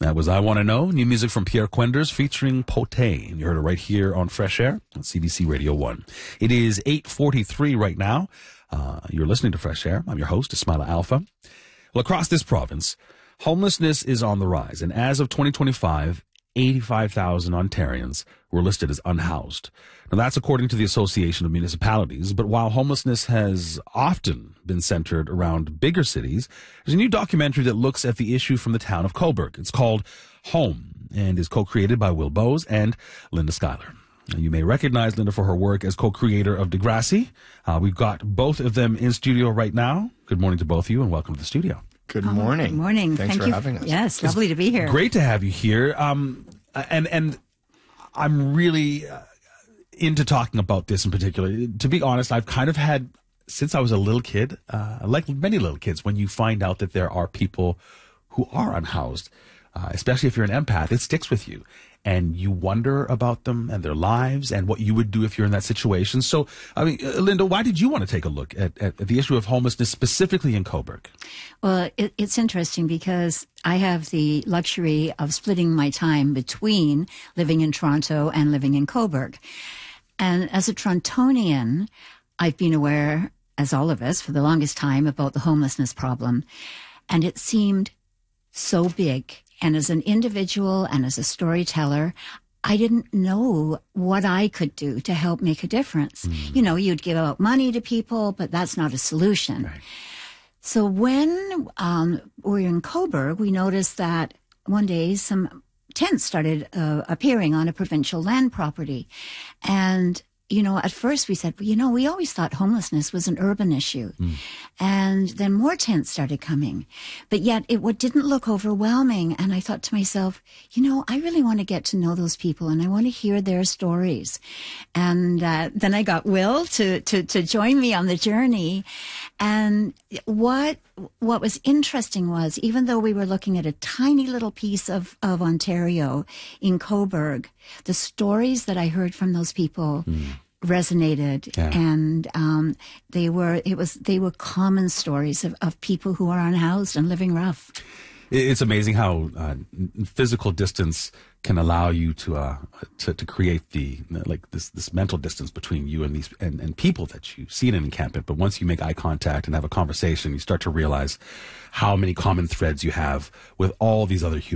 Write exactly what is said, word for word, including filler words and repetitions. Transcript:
That was I Want to Know, new music from Pierre Quenders featuring Poté. And you heard it right here on Fresh Air on C B C Radio one. It is eight forty-three right now. Uh, you're listening to Fresh Air. I'm your host, Ismaila Alfa. Well, across this province, homelessness is on the rise. And as of twenty twenty-five, eighty-five thousand Ontarians were listed as unhoused. Now, that's according to the Association of Municipalities. But while homelessness has often been centered around bigger cities, there's a new documentary that looks at the issue from the town of Cobourg. It's called Home and is co-created by Will Bowes and Linda Schuyler. Now, you may recognize Linda for her work as co-creator of Degrassi. Uh, we've got both of them in studio right now. Good morning to both of you and welcome to the studio. Good morning. Oh, good morning. Thanks Thank for you. having us. Yes, lovely to be here. Great to have you here. Um, and and I'm really uh, into talking about this in particular. To be honest, I've kind of had, since I was a little kid, uh, like many little kids, when you find out that there are people who are unhoused, uh, especially if you're an empath, it sticks with you. And you wonder about them and their lives and what you would do if you're in that situation. So, I mean, uh, Linda, why did you want to take a look at, at, at the issue of homelessness specifically in Cobourg? Well, it, it's interesting because I have the luxury of splitting my time between living in Toronto and living in Cobourg. And as a Torontonian, I've been aware, as all of us, for the longest time about the homelessness problem. And it seemed so big. And as an individual and as a storyteller, I didn't know what I could do to help make a difference. Mm. You know, you'd give out money to people, but that's not a solution. Right. So when um, we were in Cobourg, we noticed that one day some tents started uh, appearing on a provincial land property. And you know, at first we said, well, you know, we always thought homelessness was an urban issue. Mm. And then more tents started coming. But yet it what didn't look overwhelming. And I thought to myself, you know, I really want to get to know those people and I want to hear their stories. And uh, then I got Will to, to, to join me on the journey. And what what was interesting was, even though we were looking at a tiny little piece of, of Ontario in Cobourg, the stories that I heard from those people mm. resonated. Yeah. And um, they were it was they were common stories of, of people who are unhoused and living rough. It's amazing how uh, physical distance can allow you to uh, to, to create the like this this mental distance between you and these and, and people that you see in an encampment. But once you make eye contact and have a conversation, you start to realize how many common threads you have with all these other humans.